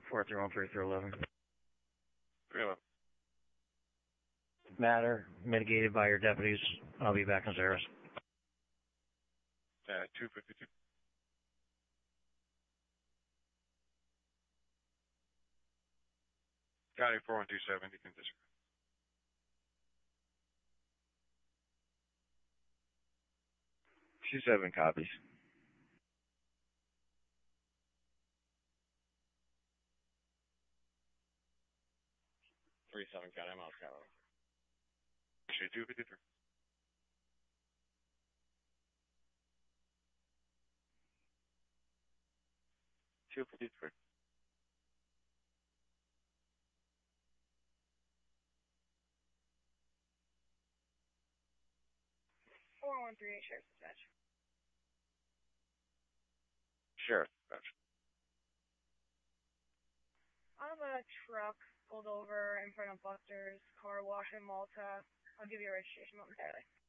431 311. 311. Matter mitigated by your deputies. I'll be back in service. 252. County 4127, you can disregard. 27 copies. County, I'm out, Carolina. 253. 253. 4138 Sheriff's Dispatch. Sheriff, dispatch. I have a truck pulled over in front of Buster's Car Wash in Malta. I'll give you a registration momentarily.